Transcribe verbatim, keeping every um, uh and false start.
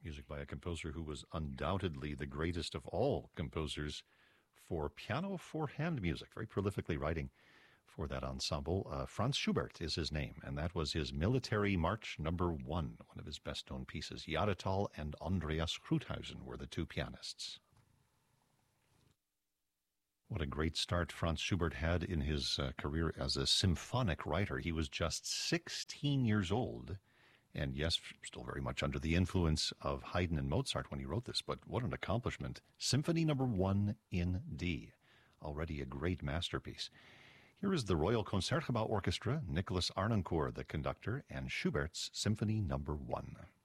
Music by a composer who was undoubtedly the greatest of all composers for piano for hand music, very prolifically writing for that ensemble. Uh, Franz Schubert is his name, and that was his Military March Number One, one of his best-known pieces. Jahretal and Andreas Krauthausen were the two pianists. What a great start Franz Schubert had in his uh, career as a symphonic writer. He was just sixteen years old, and yes, still very much under the influence of Haydn and Mozart when he wrote this, but what an accomplishment. Symphony Number One in D, already a great masterpiece. Here is the Royal Concertgebouw Orchestra, Nicholas Arnoncourt, the conductor, and Schubert's Symphony Number One.